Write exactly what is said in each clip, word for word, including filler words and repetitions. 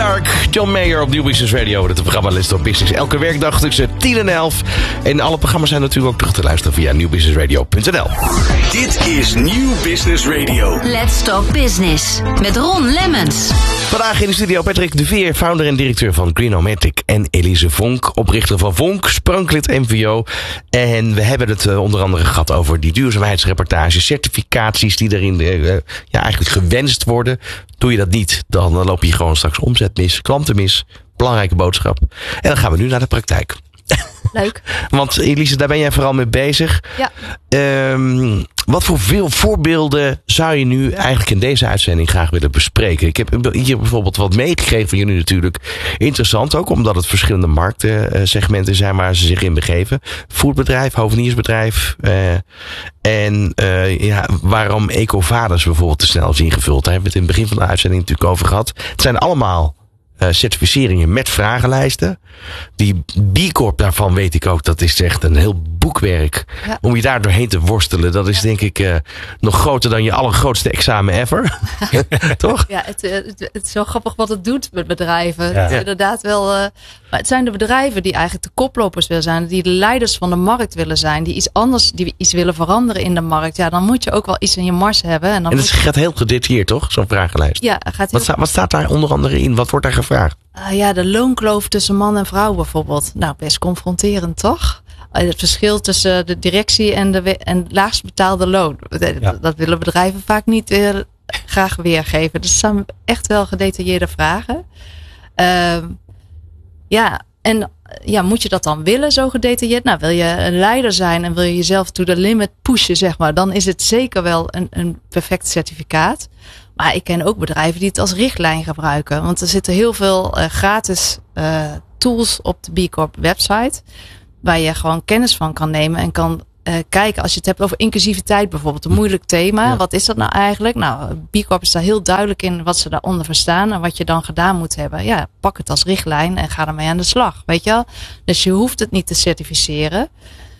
Dark, John Mayer op Nieuw Business Radio. Het programma List of Business. Elke werkdag tussen tien en elf. En alle programma's zijn natuurlijk ook terug te luisteren via nieuw business radio punt n l. Dit is Nieuw Business Radio. Let's Talk Business met Ron Lemmens. Vandaag in de studio Patrick de Veer, founder en directeur van Greenomatic. En Elise Vonk, oprichter van Vonk, Spranklid M V O. En we hebben het uh, onder andere gehad over die duurzaamheidsreportages, certificaties die erin uh, ja, eigenlijk gewenst worden. Doe je dat niet, dan, dan loop je gewoon straks omzet mis, klanten mis. Belangrijke boodschap. En dan gaan we nu naar de praktijk. Leuk. Want Elise, daar ben jij vooral mee bezig. Ja. Um, wat voor veel voorbeelden zou je nu eigenlijk in deze uitzending graag willen bespreken? Ik heb hier bijvoorbeeld wat meegekregen van jullie natuurlijk. Interessant ook, omdat het verschillende marktsegmenten zijn waar ze zich in begeven. Foodbedrijf, hoveniersbedrijf. Uh, en uh, ja, waarom Ecovadis bijvoorbeeld te snel is ingevuld. Daar hebben we het in het begin van de uitzending natuurlijk over gehad. Het zijn allemaal Uh, certificeringen met vragenlijsten. Die B Corp daarvan weet ik ook, dat is echt een heel boekwerk. Ja. Om je daar doorheen te worstelen, dat is denk ik uh, nog groter dan je allergrootste examen ever. Toch? Ja, het, het, het is zo grappig wat het doet met bedrijven. Ja. Het is inderdaad wel, uh, maar het zijn de bedrijven die eigenlijk de koplopers willen zijn, die de leiders van de markt willen zijn, die iets anders, die iets willen veranderen in de markt. Ja, dan moet je ook wel iets in je mars hebben. En, dan en het gaat heel gedetailleerd, toch? Zo'n vragenlijst. Ja, gaat heel... wat, sta, wat staat daar onder andere in? Wat wordt daar gevraagd? Uh, ja, de loonkloof tussen man en vrouw bijvoorbeeld. Nou, best confronterend, toch? Uh, het verschil tussen de directie en de en het laagst betaalde loon. Ja. Dat willen bedrijven vaak niet uh, graag weergeven. Dus het zijn echt wel gedetailleerde vragen. Uh, ja, en ja, moet je dat dan willen, zo gedetailleerd? Nou, wil je een leider zijn en wil je jezelf to the limit pushen, zeg maar, dan is het zeker wel een, een perfect certificaat. Maar ik ken ook bedrijven die het als richtlijn gebruiken. Want er zitten heel veel uh, gratis uh, tools op de B Corp website. Waar je gewoon kennis van kan nemen en kan uh, kijken. Als je het hebt over inclusiviteit bijvoorbeeld. Een moeilijk thema. Ja. Wat is dat nou eigenlijk? Nou, B Corp is daar heel duidelijk in wat ze daaronder verstaan. En wat je dan gedaan moet hebben. Ja, pak het als richtlijn en ga ermee aan de slag. Weet je wel? Dus je hoeft het niet te certificeren.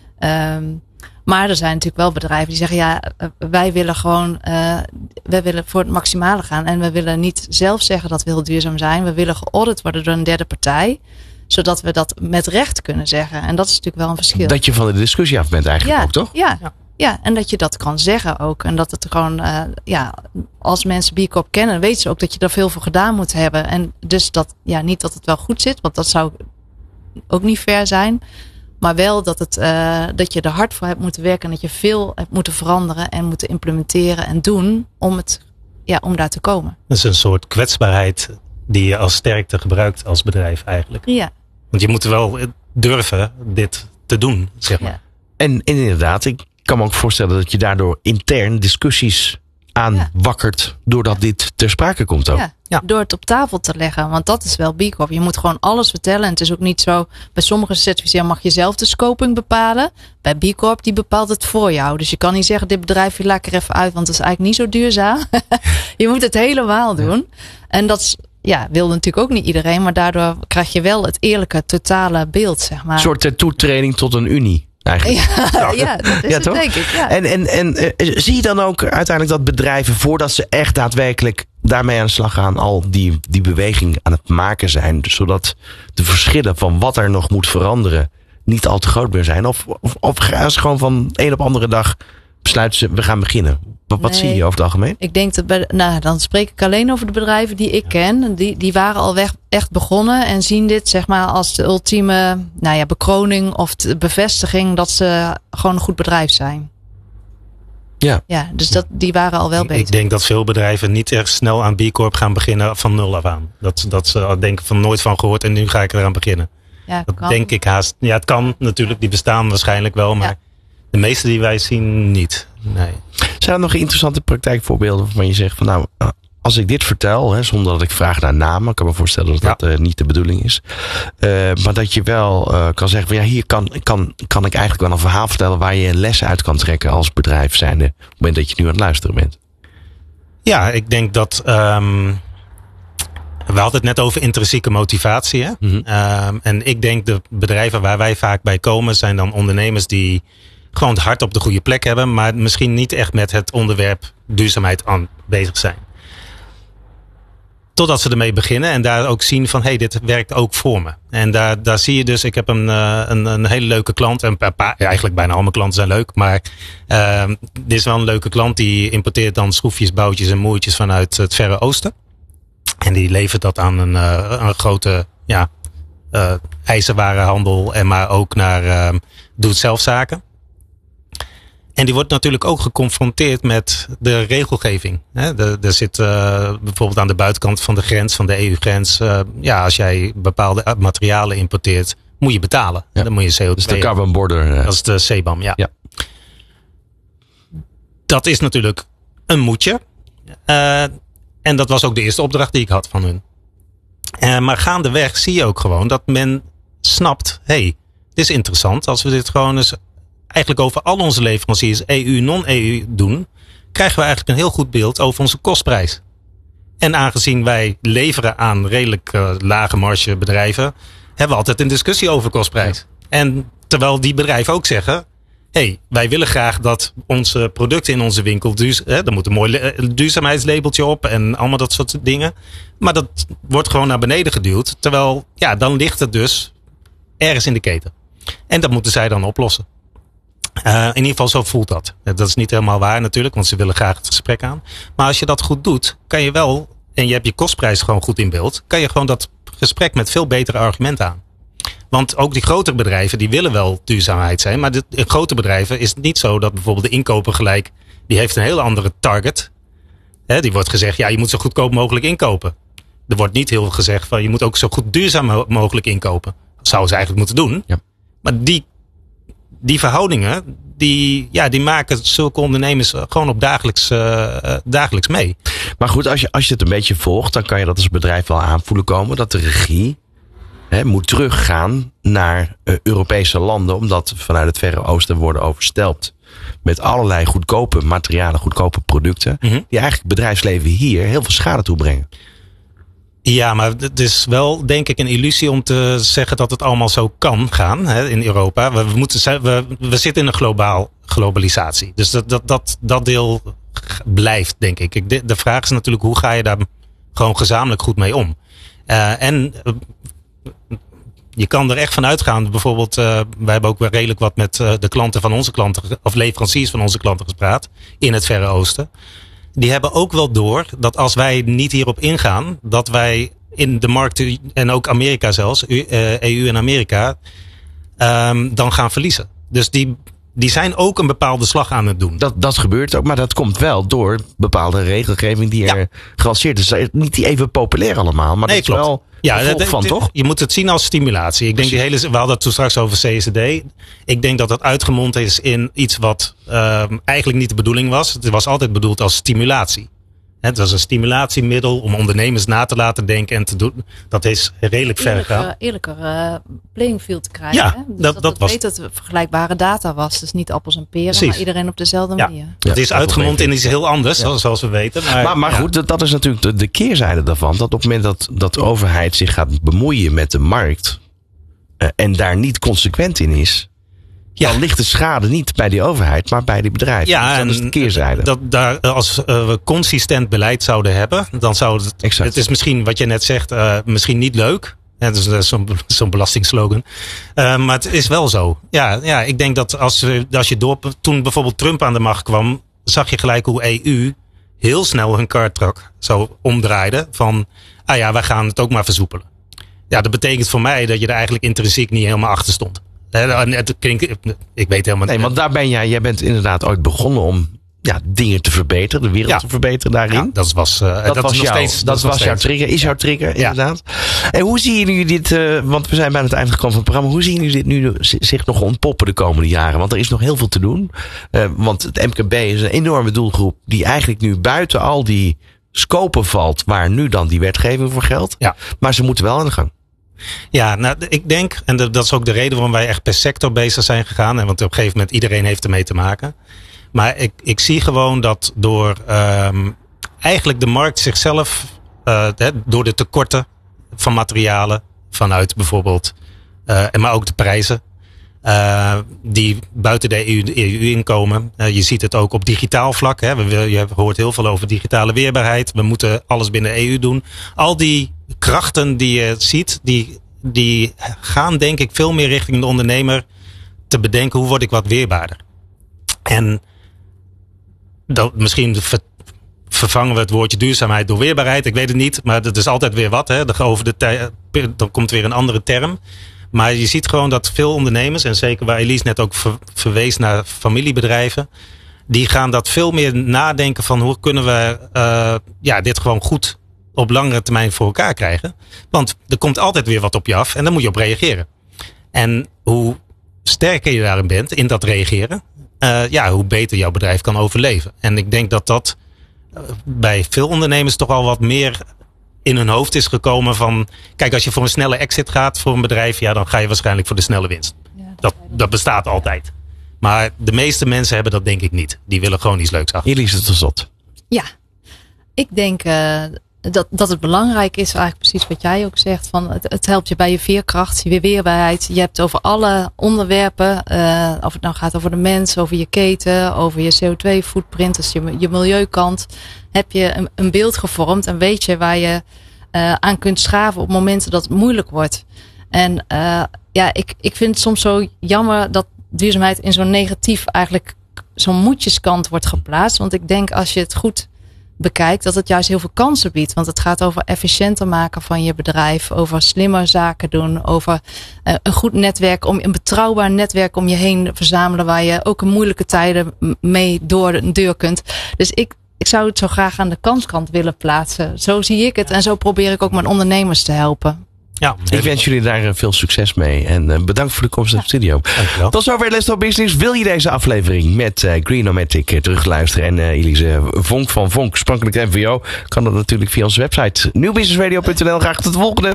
Um, Maar er zijn natuurlijk wel bedrijven die zeggen, ja, wij willen gewoon, uh, wij willen voor het maximale gaan. En we willen niet zelf zeggen dat we heel duurzaam zijn. We willen geaudit worden door een derde partij. Zodat we dat met recht kunnen zeggen. En dat is natuurlijk wel een verschil. Dat je van de discussie af bent eigenlijk ja, ook, toch? Ja, ja. Ja, en dat je dat kan zeggen ook. En dat het gewoon, uh, ja, als mensen B Corp kennen, weten ze ook dat je daar veel voor gedaan moet hebben. En dus dat, ja, niet dat het wel goed zit, want dat zou ook niet fair zijn. Maar wel dat, het, uh, dat je er hard voor hebt moeten werken. En dat je veel hebt moeten veranderen en moeten implementeren en doen om, het, ja, om daar te komen. Dat is een soort kwetsbaarheid die je als sterkte gebruikt als bedrijf eigenlijk. Ja. Want je moet wel durven dit te doen, zeg maar. Ja. En, en inderdaad, ik kan me ook voorstellen dat je daardoor intern discussies aanwakkert. Ja. Doordat dit ter sprake komt ook. Ja. Ja. Door het op tafel te leggen. Want dat is wel B Corp. Je moet gewoon alles vertellen. En het is ook niet zo. Bij sommige certificeringen mag je zelf de scoping bepalen. Bij B Corp die bepaalt het voor jou. Dus je kan niet zeggen dit bedrijf laat ik er even uit. Want dat is eigenlijk niet zo duurzaam. Je moet het helemaal doen. Ja. En dat is, ja, wil natuurlijk ook niet iedereen. Maar daardoor krijg je wel het eerlijke totale beeld, zeg maar. Een soort toetreding tot een unie. Eigenlijk. Ja, ja, dat is ja, het toch? denk ik. Ja. En, en, en uh, zie je dan ook uiteindelijk dat bedrijven, voordat ze echt daadwerkelijk daarmee aan de slag gaan, al die, die beweging aan het maken zijn, zodat de verschillen van wat er nog moet veranderen niet al te groot meer zijn? Of, of, of gaan ze gewoon van een op andere dag besluiten ze, we gaan beginnen? Wat, wat nee, zie je over het algemeen? Ik denk dat bij, nou, dan spreek ik alleen over de bedrijven die ik ken. Die, die waren al weg, echt begonnen en zien dit, zeg maar, als de ultieme, nou ja, bekroning of de bevestiging dat ze gewoon een goed bedrijf zijn. Ja. Ja, dus dat, die waren al wel ik, beter. Ik denk dat veel bedrijven niet erg snel aan B Corp gaan beginnen van nul af aan. Dat, dat ze denken van nooit van gehoord en nu ga ik eraan beginnen. Ja, dat kan. denk ik haast. Ja, het kan natuurlijk. Die bestaan waarschijnlijk wel, maar ja. De meeste die wij zien niet. Nee. Zijn er nog interessante praktijkvoorbeelden waarvan je zegt van nou, als ik dit vertel, hè, zonder dat ik vraag naar namen, kan me voorstellen dat ja. dat uh, niet de bedoeling is. Uh, maar dat je wel uh, kan zeggen van ja, hier kan, kan, kan ik eigenlijk wel een verhaal vertellen waar je lessen uit kan trekken als bedrijf zijnde op het moment dat je nu aan het luisteren bent. Ja, ik denk dat um, we hadden het net over intrinsieke motivatie. Hè? Mm-hmm. Um, en ik denk de bedrijven waar wij vaak bij komen zijn dan ondernemers die gewoon het hart op de goede plek hebben, maar misschien niet echt met het onderwerp duurzaamheid aan bezig zijn. totdat ze ermee beginnen en daar ook zien van, hé, hey, dit werkt ook voor me. En daar, daar zie je dus, ik heb een, uh, een, een hele leuke klant. En pa, ja, eigenlijk bijna al mijn klanten zijn leuk. Maar uh, dit is wel een leuke klant die importeert dan schroefjes, boutjes en moertjes vanuit het Verre Oosten. En die levert dat aan een, uh, een grote ja, uh, ijzerwarenhandel. En maar ook naar uh, doe-het-zelf-zaken. En die wordt natuurlijk ook geconfronteerd met de regelgeving. Er zit uh, bijvoorbeeld aan de buitenkant van de grens, van de E U-grens. Uh, ja, als jij bepaalde materialen importeert, moet je betalen. Ja. Dan moet je C O twee. Dat is de carbon border. Uh. Dat is de C B A M, ja. ja. Dat is natuurlijk een moetje. Uh, en dat was ook de eerste opdracht die ik had van hun. Uh, maar gaandeweg zie je ook gewoon dat men snapt, hé, hey, dit is interessant. Als we dit gewoon eens eigenlijk over al onze leveranciers E U, non-E U doen, krijgen we eigenlijk een heel goed beeld over onze kostprijs. En aangezien wij leveren aan redelijk uh, lage marge bedrijven, hebben we altijd een discussie over kostprijs. Ja. En terwijl die bedrijven ook zeggen, hé, hey, wij willen graag dat onze producten in onze winkel, duur, hè, er moet een mooi duurzaamheidslabeltje op en allemaal dat soort dingen. Maar dat wordt gewoon naar beneden geduwd. Terwijl, ja, dan ligt het dus ergens in de keten. En dat moeten zij dan oplossen. Uh, in ieder geval zo voelt dat. Dat is niet helemaal waar natuurlijk, want ze willen graag het gesprek aan. Maar als je dat goed doet, kan je wel, en je hebt je kostprijs gewoon goed in beeld, kan je gewoon dat gesprek met veel betere argumenten aan. Want ook die grotere bedrijven, die willen wel duurzaamheid zijn. Maar de, de grote bedrijven is het niet zo dat bijvoorbeeld de inkoper gelijk, die heeft een hele andere target. He, die wordt gezegd, ja, je moet zo goedkoop mogelijk inkopen. Er wordt niet heel gezegd van, je moet ook zo goed duurzaam mogelijk inkopen. Dat zouden ze eigenlijk moeten doen. Ja. Maar die Die verhoudingen, die, ja, die maken zulke ondernemers gewoon op dagelijks, uh, dagelijks mee. Maar goed, als je, als je het een beetje volgt, dan kan je dat als bedrijf wel aanvoelen komen. Dat de regie hè, moet teruggaan naar uh, Europese landen. Omdat vanuit het Verre Oosten worden overstelpt met allerlei goedkope materialen, goedkope producten. Mm-hmm. Die eigenlijk bedrijfsleven hier heel veel schade toebrengen. Ja, maar het is wel, denk ik, een illusie om te zeggen dat het allemaal zo kan gaan hè, in Europa. We, we, moeten, we, we zitten in een globaal globalisatie. Dus dat, dat, dat, dat deel blijft, denk ik. De, de vraag is natuurlijk, hoe ga je daar gewoon gezamenlijk goed mee om? Uh, en uh, je kan er echt van uitgaan. Bijvoorbeeld, uh, wij hebben ook wel redelijk wat met uh, de klanten van onze klanten, of leveranciers van onze klanten gespraat in het Verre Oosten. Die hebben ook wel door dat als wij niet hierop ingaan, dat wij in de markt, en ook Amerika zelfs, E U en Amerika, um, dan gaan verliezen. Dus die, die zijn ook een bepaalde slag aan het doen. Dat, dat gebeurt ook, maar dat komt wel door bepaalde regelgeving die er ja. gelanceerd is. Niet even populair allemaal, maar nee, dat klopt. Is wel ja, dat, van, dit, toch? Je moet het zien als stimulatie. Ik denk die hele, we hadden het toen straks over C S D. Ik denk dat dat uitgemond is in iets wat um, eigenlijk niet de bedoeling was. Het was altijd bedoeld als stimulatie. Het was een stimulatiemiddel om ondernemers na te laten denken en te doen. Dat is redelijk ver gegaan. Eerlijker uh, playing field te krijgen. Ja, hè? Dus dat, dat, dat dat was. weet dat het vergelijkbare data was. Dus niet appels en peren, Precies. maar iedereen op dezelfde ja. manier. Dat ja, is uitgemond in iets heel anders, ja. zoals we weten. Maar, maar, maar goed, ja. dat, dat is natuurlijk de, de keerzijde daarvan. Dat op het moment dat, dat de overheid zich gaat bemoeien met de markt uh, en daar niet consequent in is, ja. dan ligt de schade niet bij die overheid, maar bij die bedrijven. Ja, dus dat is de keerzijde. Dat, daar, als uh, we consistent beleid zouden hebben, dan zou het. Exact. Het is misschien wat je net zegt, uh, misschien niet leuk. Ja, dat is zo'n, zo'n belastingslogan. Uh, maar het is wel zo. Ja, ja, ik denk dat als, als je door. Toen bijvoorbeeld Trump aan de macht kwam, zag je gelijk hoe E U heel snel hun kartrak zo omdraaide. Van, ah ja, wij gaan het ook maar versoepelen. Ja, dat betekent voor mij dat je er eigenlijk intrinsiek niet helemaal achter stond. Het klinkt, ik weet helemaal niet. Nee, want daar ben jij, jij bent inderdaad ooit begonnen om ja, dingen te verbeteren, de wereld ja. te verbeteren daarin. Ja, dat was, uh, dat dat was, is nog jou, steeds, dat dat was nog jouw steeds. trigger, is jouw trigger ja. inderdaad. En hoe zien jullie dit, uh, want we zijn bijna het einde gekomen van het programma, hoe zien jullie dit nu zich nog ontpoppen de komende jaren? Want er is nog heel veel te doen. Uh, want het M K B is een enorme doelgroep die eigenlijk nu buiten al die scopen valt waar nu dan die wetgeving voor geldt. Ja. Maar ze moeten wel aan de gang. Ja, nou, ik denk, en dat is ook de reden waarom wij echt per sector bezig zijn gegaan. Want op een gegeven moment iedereen heeft ermee te maken. Maar ik, ik zie gewoon dat door um, eigenlijk de markt zichzelf, uh, door de tekorten van materialen, vanuit bijvoorbeeld, uh, maar ook de prijzen, Uh, die buiten de E U inkomen. Uh, je ziet het ook op digitaal vlak. Hè. We, je hoort heel veel over digitale weerbaarheid. We moeten alles binnen de E U doen. Al die krachten die je ziet, die, die gaan denk ik veel meer richting de ondernemer te bedenken, hoe word ik wat weerbaarder? En dat, misschien ver, vervangen we het woordje duurzaamheid door weerbaarheid. Ik weet het niet, maar dat is altijd weer wat. Hè. Over de tij, dan komt weer een andere term. Maar je ziet gewoon dat veel ondernemers, en zeker waar Elise net ook ver, verwees naar familiebedrijven, die gaan dat veel meer nadenken van hoe kunnen we uh, ja, dit gewoon goed op langere termijn voor elkaar krijgen. Want er komt altijd weer wat op je af en daar moet je op reageren. En hoe sterker je daarin bent, in dat reageren, uh, ja, hoe beter jouw bedrijf kan overleven. En ik denk dat dat uh, bij veel ondernemers toch al wat meer in hun hoofd is gekomen van, kijk, als je voor een snelle exit gaat voor een bedrijf, ja, dan ga je waarschijnlijk voor de snelle winst. Ja, dat, dat bestaat altijd. Maar de meeste mensen hebben dat denk ik niet. Die willen gewoon iets leuks achter. Elise tot slot. Ja, ik denk uh, dat, dat het belangrijk is, eigenlijk precies wat jij ook zegt, van het, het helpt je bij je veerkracht, je weerbaarheid. Je hebt over alle onderwerpen, uh, of het nou gaat over de mens, over je keten, over je C O twee footprint, dus je, je milieukant, heb je een, een beeld gevormd en weet je waar je uh, aan kunt schaven op momenten dat het moeilijk wordt. En uh, ja, ik, ik vind het soms zo jammer dat duurzaamheid in zo'n negatief, eigenlijk zo'n moedjeskant wordt geplaatst. Want ik denk als je het goed bekijkt, dat het juist heel veel kansen biedt. Want het gaat over efficiënter maken van je bedrijf, over slimmer zaken doen, over uh, een goed netwerk, om een betrouwbaar netwerk om je heen verzamelen, waar je ook in moeilijke tijden mee door de deur kunt. Dus ik, ik zou het zo graag aan de kanskant willen plaatsen. Zo zie ik het en zo probeer ik ook mijn ondernemers te helpen. Ja, ik wens jullie daar veel succes mee. En bedankt voor de komst in de studio. Dankjewel. Tot zover Let's Talk Business. Wil je deze aflevering met uh, Green-O-Matic terugluisteren? En uh, Elise Vonk van Vonk, Sprankelijk M V O, kan dat natuurlijk via onze website nieuw business radio punt n l. Graag tot de volgende.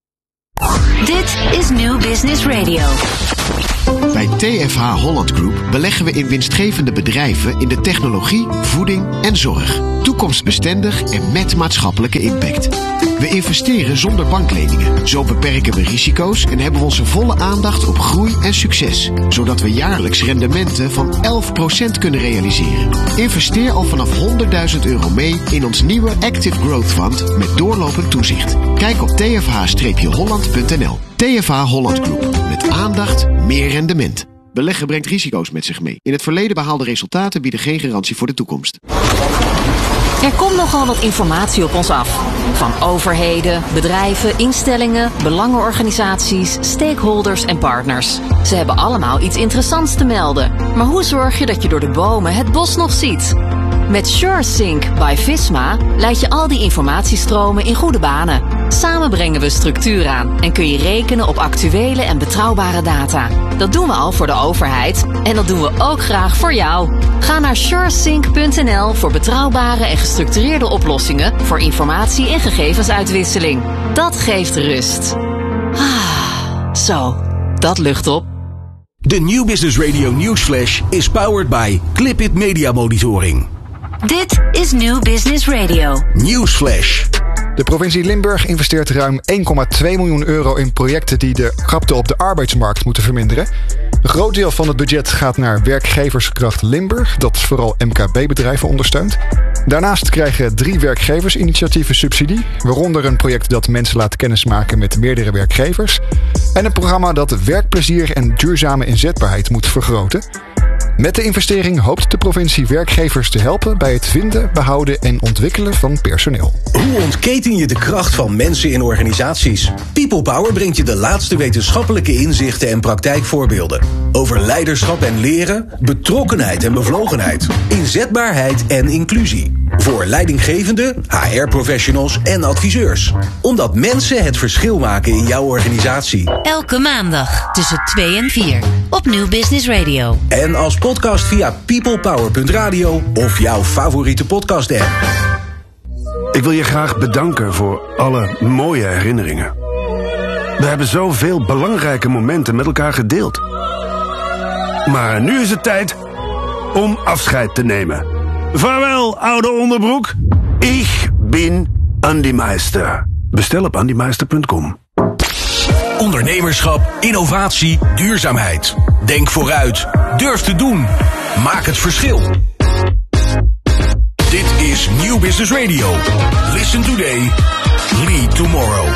Dit is New Business Radio. Bij T F H Holland Group beleggen we in winstgevende bedrijven in de technologie, voeding en zorg. Toekomstbestendig en met maatschappelijke impact. We investeren zonder bankleningen. Zo beperken we risico's en hebben we onze volle aandacht op groei en succes. Zodat we jaarlijks rendementen van elf procent kunnen realiseren. Investeer al vanaf honderdduizend euro mee in ons nieuwe Active Growth Fund met doorlopend toezicht. Kijk op t f h holland punt n l. T F H Holland Group. Met aandacht, meer rendement. Beleggen brengt risico's met zich mee. In het verleden behaalde resultaten bieden geen garantie voor de toekomst. Er komt nogal wat informatie op ons af. Van overheden, bedrijven, instellingen, belangenorganisaties, stakeholders en partners. Ze hebben allemaal iets interessants te melden. Maar hoe zorg je dat je door de bomen het bos nog ziet? Met SureSync by Visma leid je al die informatiestromen in goede banen. Samen brengen we structuur aan en kun je rekenen op actuele en betrouwbare data. Dat doen we al voor de overheid en dat doen we ook graag voor jou. Ga naar suresync punt n l voor betrouwbare en gestructureerde oplossingen voor informatie- en gegevensuitwisseling. Dat geeft rust. Ah, zo, dat lucht op. De New Business Radio Newsflash is powered by Clipit Media Monitoring. Dit is New Business Radio. Newsflash. De provincie Limburg investeert ruim één komma twee miljoen euro in projecten die de krapte op de arbeidsmarkt moeten verminderen. Een groot deel van het budget gaat naar Werkgeverskracht Limburg, dat vooral M K B-bedrijven ondersteunt. Daarnaast krijgen drie werkgeversinitiatieven subsidie, waaronder een project dat mensen laat kennismaken met meerdere werkgevers en een programma dat werkplezier en duurzame inzetbaarheid moet vergroten. Met de investering hoopt de provincie werkgevers te helpen bij het vinden, behouden en ontwikkelen van personeel. Hoe ontketen je de kracht van mensen in organisaties? People Power brengt je de laatste wetenschappelijke inzichten en praktijkvoorbeelden. Over leiderschap en leren, betrokkenheid en bevlogenheid, inzetbaarheid en inclusie. Voor leidinggevenden, H R-professionals en adviseurs. Omdat mensen het verschil maken in jouw organisatie. Elke maandag tussen twee en vier op New Business Radio. En als podcast via peoplepower punt radio of jouw favoriete podcast app. Ik wil je graag bedanken voor alle mooie herinneringen. We hebben zoveel belangrijke momenten met elkaar gedeeld. Maar nu is het tijd om afscheid te nemen. Vaarwel, oude onderbroek. Ik ben Andy Meister. Bestel op andy meister punt com. Ondernemerschap, innovatie, duurzaamheid. Denk vooruit. Durf te doen. Maak het verschil. Dit is Nieuw Business Radio. Listen today. Lead tomorrow.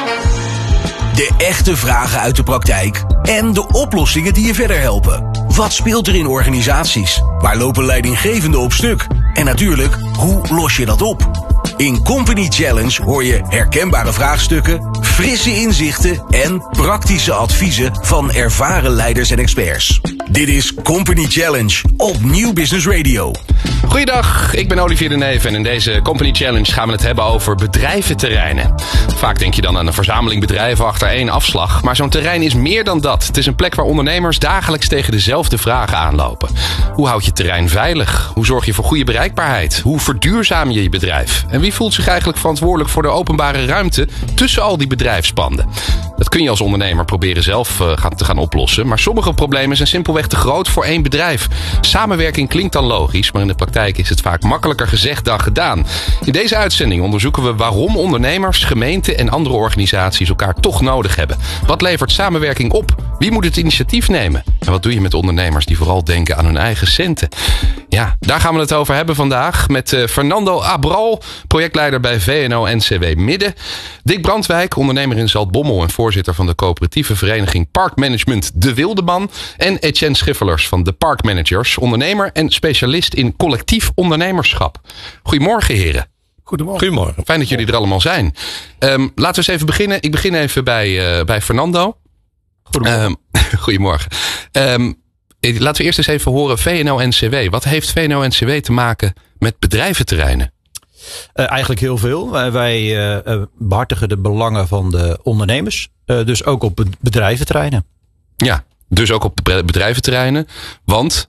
De echte vragen uit de praktijk en de oplossingen die je verder helpen. Wat speelt er in organisaties? Waar lopen leidinggevenden op stuk? En natuurlijk, hoe los je dat op? In Company Challenge hoor je herkenbare vraagstukken, frisse inzichten en praktische adviezen van ervaren leiders en experts. Dit is Company Challenge op Nieuw Business Radio. Goeiedag, ik ben Olivier de Neef en in deze Company Challenge gaan we het hebben over bedrijventerreinen. Vaak denk je dan aan een verzameling bedrijven achter één afslag, maar zo'n terrein is meer dan dat. Het is een plek waar ondernemers dagelijks tegen dezelfde vragen aanlopen. Hoe houd je terrein veilig? Hoe zorg je voor goede bereikbaarheid? Hoe verduurzaam je je bedrijf? En wie voelt zich eigenlijk verantwoordelijk voor de openbare ruimte tussen al die bedrijfspanden? Dat kun je als ondernemer proberen zelf uh, te gaan oplossen, maar sommige problemen zijn simpelweg te groot voor één bedrijf. Samenwerking klinkt dan logisch, maar in de praktijk is het vaak makkelijker gezegd dan gedaan. In deze uitzending onderzoeken we waarom ondernemers, gemeenten en andere organisaties elkaar toch nodig hebben. Wat levert samenwerking op? Wie moet het initiatief nemen? En wat doe je met ondernemers die vooral denken aan hun eigen centen? Ja, daar gaan we het over hebben vandaag met uh, Fernando Abral, projectleider bij V N O N C W Midden. Dick Brandwijk, ondernemer in Zaltbommel en voorzitter van de coöperatieve vereniging Parkmanagement De Wildeman. En Etienne Schiffelers van de Parkmanagers, ondernemer en specialist in collectief ondernemerschap. Goedemorgen heren. Goedemorgen. Goedemorgen. Fijn dat jullie er allemaal zijn. Um, laten we eens even beginnen. Ik begin even bij, uh, bij Fernando. Goedemorgen. Um, goedemorgen. Um, laten we eerst eens even horen V N O N C W. Wat heeft V N O N C W te maken met bedrijventerreinen? Uh, eigenlijk heel veel. Wij, wij uh, behartigen de belangen van de ondernemers. Uh, dus ook op bedrijventerreinen. Ja, dus ook op bedrijventerreinen. Want...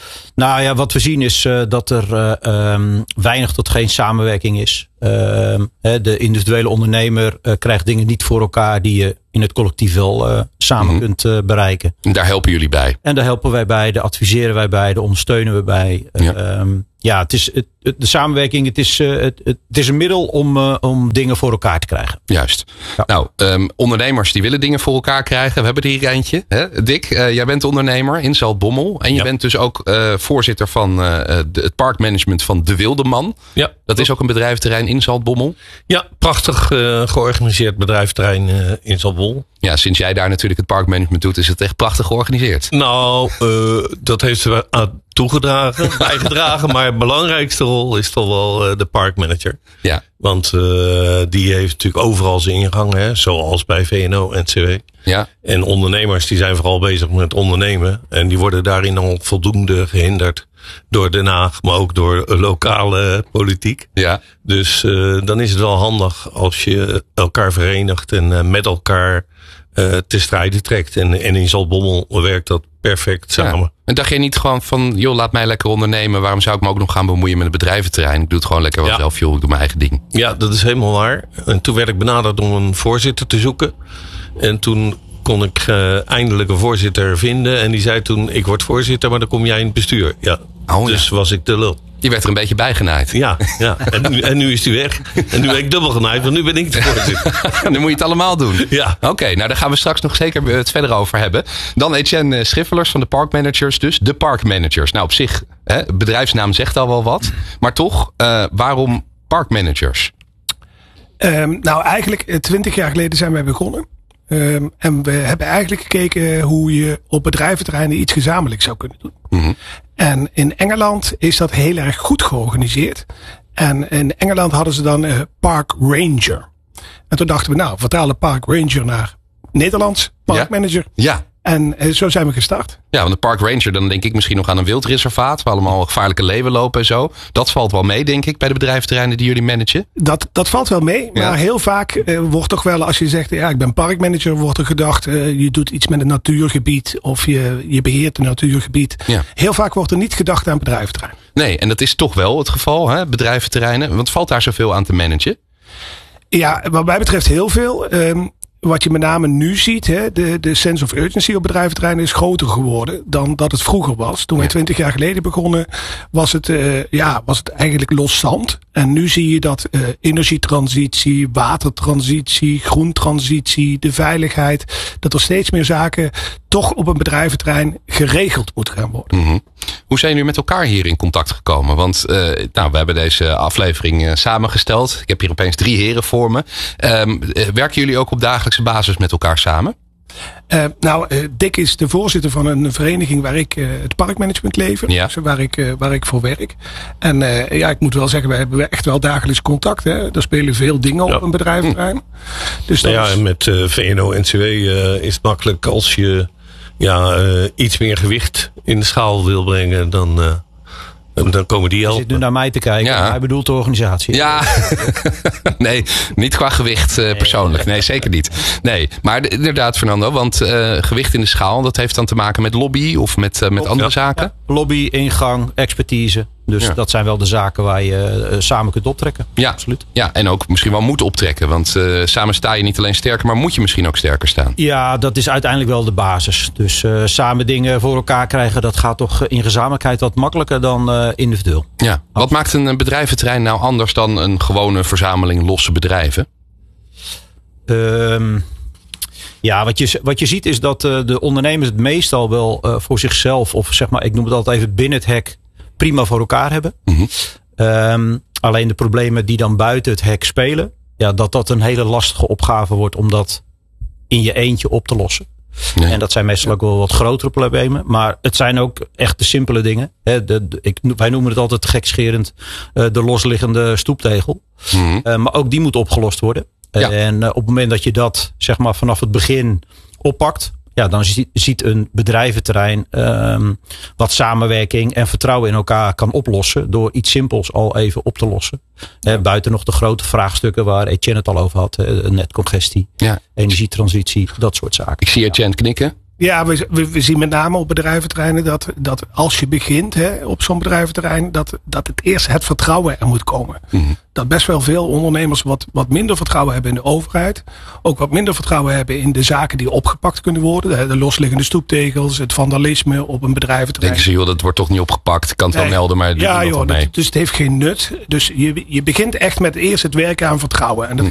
Nou ja, wat we zien is uh, dat er uh, um, weinig tot geen samenwerking is. Uh, de individuele ondernemer uh, krijgt dingen niet voor elkaar die je in het collectief wel uh, samen mm-hmm. kunt uh, bereiken. En daar helpen jullie bij? En daar helpen wij bij, daar adviseren wij bij, daar ondersteunen we bij. Ja, uh, um, ja het is het, het, de samenwerking, het is, uh, het, het is een middel om, uh, om dingen voor elkaar te krijgen. Juist. Ja. Nou, um, ondernemers die willen dingen voor elkaar krijgen. We hebben er hier eentje. Hè? Dick, uh, jij bent ondernemer in Zaltbommel. En je ja. bent dus ook uh, voorzitter van uh, de, het parkmanagement van De Wildeman. Ja. Dat is ook een bedrijventerrein in Zaltbommel. Ja, prachtig uh, georganiseerd bedrijventerrein uh, in Zaltbommel. Ja, sinds jij daar natuurlijk het parkmanagement doet, is het echt prachtig georganiseerd. Nou, uh, dat heeft er aan toegedragen, bijgedragen. Maar de belangrijkste rol is toch wel uh, de parkmanager. Ja. Want uh, die heeft natuurlijk overal zijn ingang, hè, zoals bij V N O N C W. Ja. En ondernemers die zijn vooral bezig met ondernemen. En die worden daarin al voldoende gehinderd door Den Haag, maar ook door lokale politiek. Ja. Dus uh, dan is het wel handig als je elkaar verenigt en uh, met elkaar uh, te strijden trekt. En, en in Zaltbommel werkt dat perfect samen. Ja. En dacht je niet gewoon van, joh, laat mij lekker ondernemen. Waarom zou ik me ook nog gaan bemoeien met het bedrijventerrein? Ik doe het gewoon lekker wel ja. zelf, joh. Ik doe mijn eigen ding. Ja, dat is helemaal waar. En toen werd ik benaderd om een voorzitter te zoeken. En toen kon ik uh, eindelijk een voorzitter vinden. En die zei toen, ik word voorzitter, maar dan kom jij in het bestuur. Ja. Oh, dus ja. was ik de lul. Je werd er een beetje bijgenaaid. Ja, ja. En, nu, en nu is hij weg. En nu ben ik dubbel genaaid, want nu ben ik de voorzitter. Dan moet je het allemaal doen. Ja. Oké, okay, nou daar gaan we straks nog zeker het verder over hebben. Dan Etienne Schiffelers van de Parkmanagers, dus de Parkmanagers. Nou op zich, hè, bedrijfsnaam zegt al wel wat. Maar toch, uh, waarom Parkmanagers? Um, nou eigenlijk, twintig jaar geleden zijn wij begonnen. Um, en we hebben eigenlijk gekeken hoe je op bedrijventerreinen iets gezamenlijk zou kunnen doen. Mm-hmm. En in Engeland is dat heel erg goed georganiseerd. En in Engeland hadden ze dan uh, Park Ranger. En toen dachten we, nou, vertalen Park Ranger naar Nederlands Parkmanager. Ja. ja. En uh, zo zijn we gestart. Ja, want de Park Ranger, dan denk ik misschien nog aan een wildreservaat, waar allemaal gevaarlijke leeuwen lopen en zo. Dat valt wel mee, denk ik, bij de bedrijventerreinen die jullie managen. Dat, dat valt wel mee, maar ja. heel vaak uh, wordt toch wel, als je zegt, ja, ik ben parkmanager, wordt er gedacht, uh, je doet iets met een natuurgebied of je, je beheert een natuurgebied. Ja. Heel vaak wordt er niet gedacht aan bedrijventerrein. Nee, en dat is toch wel het geval, hè, bedrijventerreinen. Want valt daar zoveel aan te managen? Ja, wat mij betreft heel veel. Um, wat je met name nu ziet, hè, de, de sense of urgency op bedrijventerreinen is groter geworden dan dat het vroeger was. Toen wij twintig jaar geleden begonnen, was het, uh, ja, was het eigenlijk loszand. En nu zie je dat uh, energietransitie, watertransitie, groentransitie, de veiligheid, dat er steeds meer zaken toch op een bedrijventerrein geregeld moeten gaan worden. Mm-hmm. Hoe zijn jullie met elkaar hier in contact gekomen? Want uh, nou, we hebben deze aflevering uh, samengesteld. Ik heb hier opeens drie heren voor me. Um, uh, werken jullie ook op dagelijkse basis met elkaar samen? Uh, nou, uh, Dick is de voorzitter van een vereniging waar ik uh, het parkmanagement lever. Ja. Dus waar ik, uh, waar ik voor werk. En uh, ja, ik moet wel zeggen, we hebben echt wel dagelijks contact. Hè. Er spelen veel dingen ja. op een bedrijventerrein. Hm. Dus nou ja, is... en met uh, V N O N C W uh, is het makkelijk als je ja, uh, iets meer gewicht in de schaal wil brengen dan... Uh, Dan komen die helpen. Je zit nu naar mij te kijken. Ja. Hij bedoelt de organisatie. Ja, nee, niet qua gewicht uh, persoonlijk. Nee, zeker niet. Nee, maar d- inderdaad Fernando, want uh, gewicht in de schaal, dat heeft dan te maken met lobby of met, uh, met andere ja. zaken? Ja. Lobby, ingang, expertise. Dus ja. dat zijn wel de zaken waar je uh, samen kunt optrekken. Ja, absoluut. Ja, en ook misschien wel moet optrekken. Want uh, samen sta je niet alleen sterker, maar moet je misschien ook sterker staan. Ja, dat is uiteindelijk wel de basis. Dus uh, samen dingen voor elkaar krijgen, dat gaat toch in gezamenlijkheid wat makkelijker dan uh, individueel. Ja. Wat Absoluut. Maakt een bedrijventerrein nou anders dan een gewone verzameling losse bedrijven? Um, ja, wat je, wat je ziet is dat uh, de ondernemers het meestal wel uh, voor zichzelf, of zeg maar, ik noem het altijd even binnen het hek, prima voor elkaar hebben. Mm-hmm. Um, alleen de problemen die dan buiten het hek spelen, ja, dat dat een hele lastige opgave wordt om dat in je eentje op te lossen. Nee. En dat zijn meestal ook wel wat grotere problemen. Maar het zijn ook echt de simpele dingen. He, de, de, ik, wij noemen het altijd gekscherend uh, de losliggende stoeptegel. Mm-hmm. Uh, maar ook die moet opgelost worden. Ja. En uh, op het moment dat je dat zeg maar vanaf het begin oppakt, ja, dan ziet, ziet een bedrijventerrein um, wat samenwerking en vertrouwen in elkaar kan oplossen door iets simpels al even op te lossen. Ja. He, buiten nog de grote vraagstukken waar Etienne het al over had. He, netcongestie, ja. energietransitie, dat soort zaken. Ik zie Etienne knikken. Ja, we, we, we zien met name op bedrijventerreinen dat, dat als je begint hè, op zo'n bedrijventerrein, dat, dat het eerst het vertrouwen er moet komen. Mm-hmm. Dat best wel veel ondernemers wat, wat minder vertrouwen hebben in de overheid. Ook wat minder vertrouwen hebben in de zaken die opgepakt kunnen worden. De, de losliggende stoeptegels, het vandalisme op een bedrijventerrein. Denken ze, joh, dat wordt toch niet opgepakt. Ik kan het nee. wel melden, maar ja, joh, dat, dus het heeft geen nut. Dus je, je begint echt met eerst het werken aan vertrouwen. En dat